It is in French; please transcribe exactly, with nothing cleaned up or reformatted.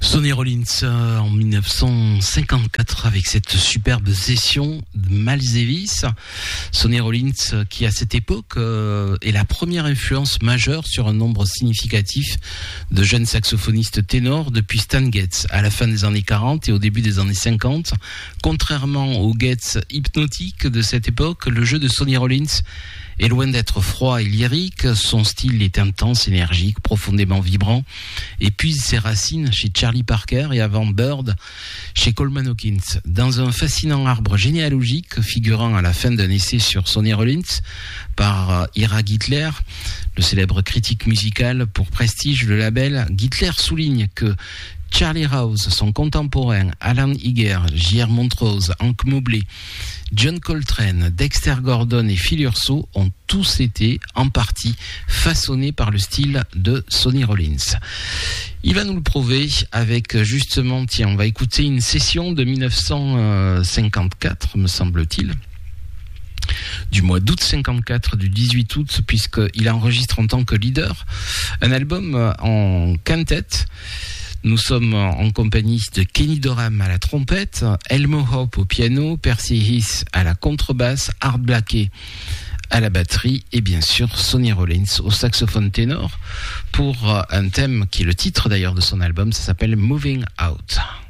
Sonny Rollins euh, en dix-neuf cent cinquante-quatre avec cette superbe session de Miles Davis. Sonny Rollins euh, qui à cette époque euh, est la première influence majeure sur un nombre significatif de jeunes saxophonistes ténors depuis Stan Getz à la fin des années quarante et au début des années cinquante. Contrairement aux Getz hypnotiques de cette époque, le jeu de Sonny Rollins est loin d'être froid et lyrique. Son style est intense, énergique, profondément vibrant et puise ses racines chez Charlie Parker et avant Bird chez Coleman Hawkins. Dans un fascinant arbre généalogique figurant à la fin d'un essai sur Sonny Rollins par Ira Gitler, le célèbre critique musical pour Prestige, le label, Gitler souligne que Charlie Rouse, son contemporain, Alan Higger, J R Montrose, Hank Mobley, John Coltrane, Dexter Gordon et Phil Urso ont tous été en partie façonnés par le style de Sonny Rollins. Il va nous le prouver avec justement, tiens, on va écouter une session de dix-neuf cent cinquante-quatre, me semble-t-il, du mois d'août cinquante-quatre, du dix-huit août, puisqu'il enregistre en tant que leader un album en quintet. Nous sommes en compagnie de Kenny Dorham à la trompette, Elmo Hope au piano, Percy Heath à la contrebasse, Art Blakey à la batterie et bien sûr Sonny Rollins au saxophone ténor pour un thème qui est le titre d'ailleurs de son album, ça s'appelle Moving Out.